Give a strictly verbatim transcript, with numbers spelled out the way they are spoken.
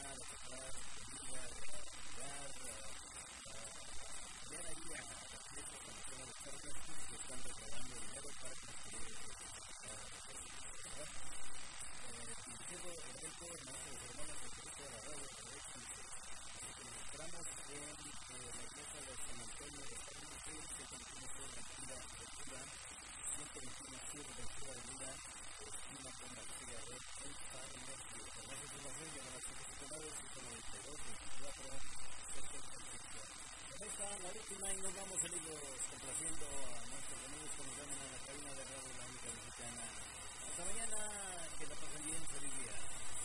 ayudar, a comprar comida, a ayudar, a ver ahí a la fiesta con la de cargas que están recaudando dinero para construir esta ciudad. Dirigiendo el evento, maestro de ceremonias del Servicio de la Radio, nos encontramos en la iglesia de San Antonio de San Miguel, ciento veintiuno Sur, Ventura, Ventura, ciento veintiuno Sur, Ventura, Avenida, esquina con García Red, en San Ignacio. Gracias por la red, a las profesionales, ciento noventa y dos, veinticuatro, setenta y cinco. Con esta, la última, y nos vamos, amigos, complaciendo a nuestros amigos que nos ven en la